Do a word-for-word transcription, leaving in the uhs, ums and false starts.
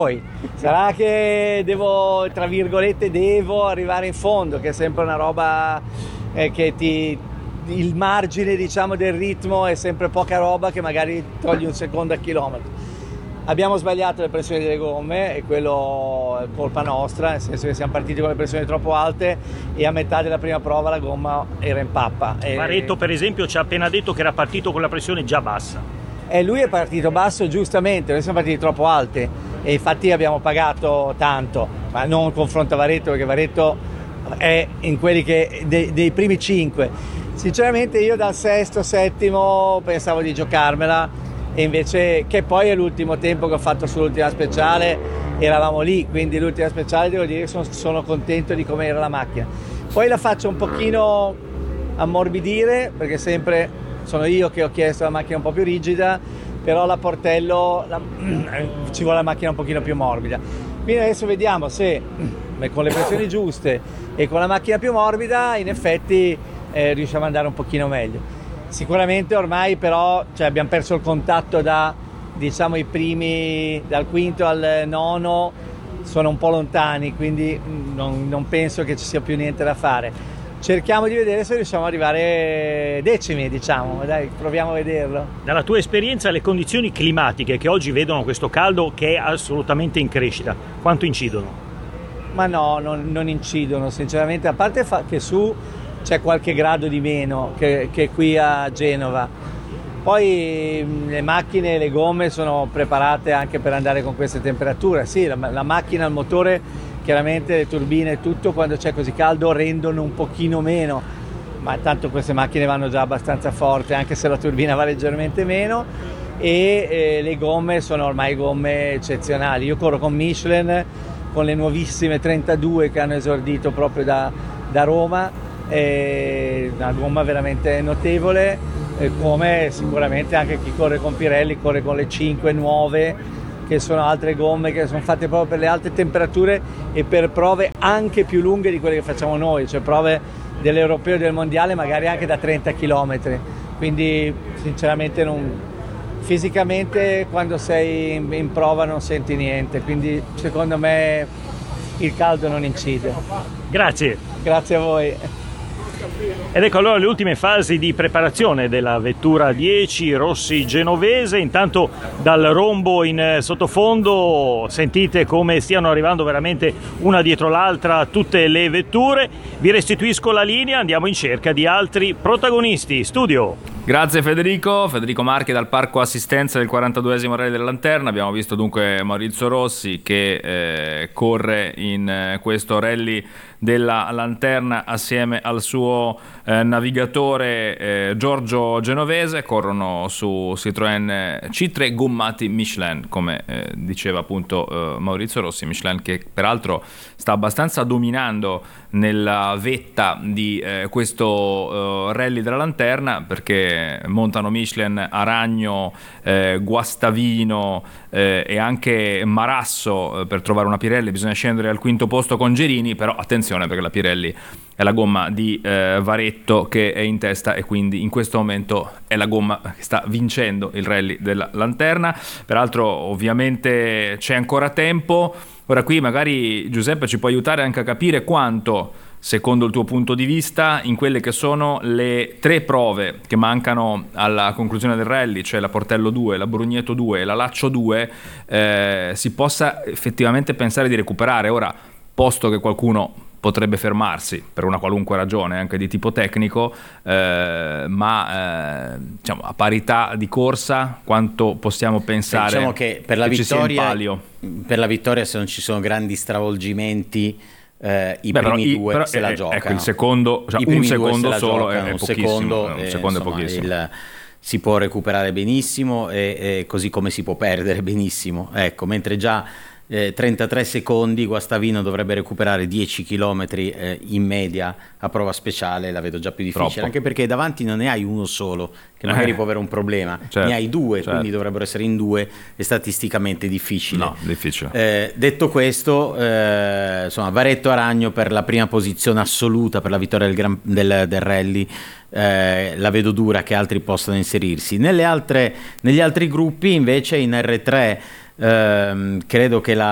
Poi sarà che devo, tra virgolette, devo arrivare in fondo, che è sempre una roba eh, che ti... il margine, diciamo, del ritmo è sempre poca roba, che magari togli un secondo a chilometro. Abbiamo sbagliato le pressioni delle gomme e quello è colpa nostra, nel senso che siamo partiti con le pressioni troppo alte e a metà della prima prova la gomma era in pappa. E... Barretto per esempio ci ha appena detto che era partito con la pressione già bassa. E lui è partito basso, giustamente, noi siamo partiti troppo alte e infatti abbiamo pagato tanto, ma non confronto a Varretto, perché Varretto è in quelli che dei, dei primi cinque. Sinceramente io dal sesto, settimo pensavo di giocarmela, e invece, che poi è l'ultimo tempo che ho fatto sull'ultima speciale, eravamo lì, quindi l'ultima speciale devo dire che sono, sono contento di come era la macchina. Poi la faccio un pochino ammorbidire, perché sempre sono io che ho chiesto la macchina un po' più rigida, però la Portello la, ci vuole la macchina un pochino più morbida. Quindi adesso vediamo se con le pressioni giuste e con la macchina più morbida in effetti eh, riusciamo ad andare un pochino meglio. Sicuramente ormai però, cioè, abbiamo perso il contatto da, diciamo, i primi, dal quinto al nono sono un po' lontani, quindi non, non penso che ci sia più niente da fare. Cerchiamo di vedere se riusciamo ad arrivare decimi, diciamo, dai, proviamo a vederlo. Dalla tua esperienza, le condizioni climatiche che oggi vedono questo caldo che è assolutamente in crescita, quanto incidono? Ma no, non, non incidono, sinceramente, a parte fa- che su c'è qualche grado di meno che, che qui a Genova. Poi le macchine e le gomme sono preparate anche per andare con queste temperature. Sì, la, la macchina, il motore, chiaramente le turbine e tutto, quando c'è così caldo rendono un pochino meno, ma tanto queste macchine vanno già abbastanza forte, anche se la turbina va leggermente meno, e eh, le gomme sono ormai gomme eccezionali. Io corro con Michelin, con le nuovissime trentadue che hanno esordito proprio da, da Roma, è una gomma veramente notevole, come sicuramente anche chi corre con Pirelli corre con le cinque nuove, che sono altre gomme che sono fatte proprio per le alte temperature e per prove anche più lunghe di quelle che facciamo noi, cioè prove dell'Europeo e del Mondiale magari anche da trenta chilometri, quindi sinceramente non, fisicamente quando sei in, in prova non senti niente, quindi secondo me il caldo non incide. Grazie. Grazie a voi. Ed ecco allora le ultime fasi di preparazione della vettura dieci Rossi genovese. Intanto dal rombo in sottofondo sentite come stiano arrivando veramente una dietro l'altra tutte le vetture. Vi restituisco la linea, andiamo in cerca di altri protagonisti. Studio. Grazie Federico, Federico Marchi dal Parco Assistenza del quarantaduesimo Rally della Lanterna. Abbiamo visto dunque Maurizio Rossi che eh, corre in eh, questo rally della Lanterna assieme al suo eh, navigatore eh, Giorgio Genovese. Corrono su Citroën C tre gommati Michelin, come eh, diceva appunto eh, Maurizio Rossi. Michelin che peraltro sta abbastanza dominando nella vetta di eh, questo eh, rally della Lanterna, perché montano Michelin, Aragno, eh, Guastavino eh, e anche Marasso eh, per trovare una Pirelli. Bisogna scendere al quinto posto con Gerini, però attenzione perché la Pirelli è la gomma di eh, Varretto che è in testa e quindi in questo momento è la gomma che sta vincendo il rally della Lanterna. Peraltro ovviamente c'è ancora tempo. Ora qui magari Giuseppe ci può aiutare anche a capire quanto, secondo il tuo punto di vista, in quelle che sono le tre prove che mancano alla conclusione del rally, cioè la Portello due, la Brugneto due e la Laccio due, eh, si possa effettivamente pensare di recuperare. Ora, posto che qualcuno potrebbe fermarsi per una qualunque ragione, anche di tipo tecnico, eh, ma eh, diciamo, a parità di corsa, quanto possiamo pensare? Diciamo che per la che vittoria, per la vittoria, se non ci sono grandi stravolgimenti, eh, i Beh, primi i, due però, se eh, la giocano. Ecco, il secondo, cioè un secondo solo è, è pochissimo. Secondo, un eh, secondo insomma, è pochissimo. Il, si può recuperare benissimo e, e così come si può perdere benissimo. Ecco, mentre già Eh, trentatré secondi Guastavino dovrebbe recuperare dieci chilometri eh, in media a prova speciale, la vedo già più difficile. Troppo. Anche perché davanti non ne hai uno solo che magari eh. può avere un problema, certo, ne hai due, certo. Quindi dovrebbero essere in due, è statisticamente difficile. No, difficile. Eh, detto questo, eh, insomma, Varretto Aragno per la prima posizione assoluta per la vittoria del, gran, del, del rally. Eh, la vedo dura che altri possano inserirsi. Nelle altre, negli altri gruppi invece in erre tre ehm, credo che la